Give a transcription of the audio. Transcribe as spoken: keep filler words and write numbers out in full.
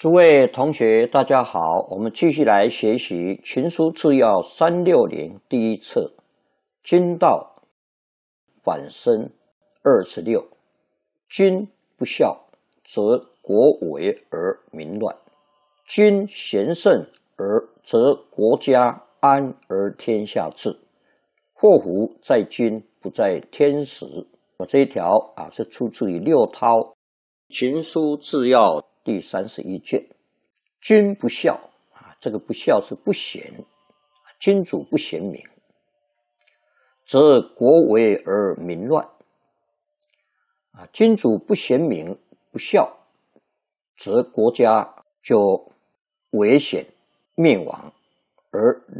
诸位同学，大家好，我们继续来学习《群书治要》三六零第一册，君道反身二十六。君不孝，则国危而民乱；君贤圣而则国家安而天下治。祸福在君，不在天时。我这一条啊，是出自于六韬《群书治要》第三十一卷。君不孝啊，这个不孝是不贤，君主不贤明，则国危而民乱。啊，君主不贤明不孝，则国家就危险灭亡，而